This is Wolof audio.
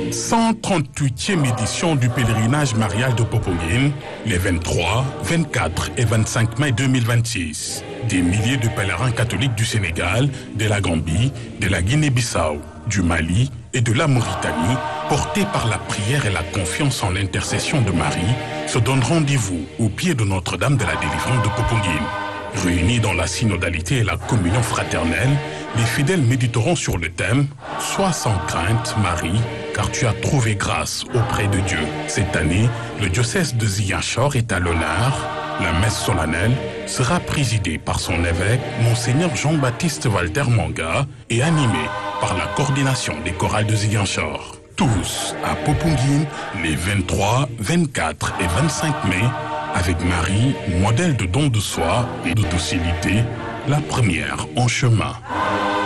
138e édition du pèlerinage marial de Popenguine, les 23, 24 et 25 mai 2026. Des milliers de pèlerins catholiques du Sénégal, de la Gambie, de la Guinée-Bissau, du Mali et de la Mauritanie, portés par la prière et la confiance en l'intercession de Marie, se donnent rendez-vous au pied de Notre-Dame de la Délivrance de Popenguine. Réunis dans la synodalité et la communion fraternelle, les fidèles méditeront sur le thème « Sois sans crainte, Marie, car tu as trouvé grâce auprès de Dieu ». Cette année, le diocèse de Ziguinchor est à l'honneur. La messe solennelle sera présidée par son évêque, Monseigneur Jean-Baptiste Walter Manga, et animée par la coordination des chorales de Ziguinchor. Tous à Popenguine les 23, 24 et 25 mai, avec Marie, modèle de don de soi et de docilité, la première en chemin.